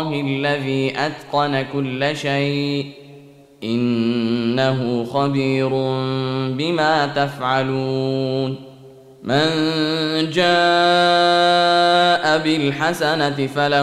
الله الذي أتقن كل شيء إنه خبير بما تفعلون من جاء بالحسنة فله